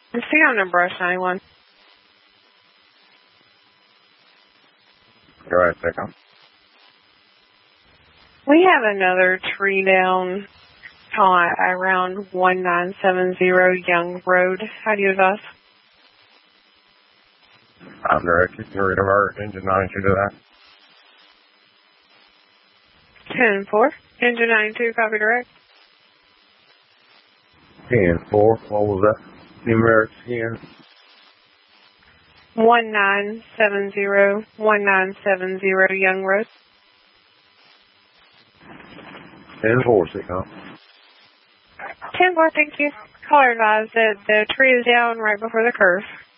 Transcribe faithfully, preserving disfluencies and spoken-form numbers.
The serial number is ninety-one. Go ahead, take on. We have another tree down uh, around one nine seven zero Young Road. How do you advise? I'm directed to divert engine ninety-two to that. ten four. Engine ninety-two, copy direct. ten four. What was that? Numerics again? one nine seven zero. one nine seven zero Young Road. ten four, six on. ten four, thank you. Caller advised that the tree is down right before the curve.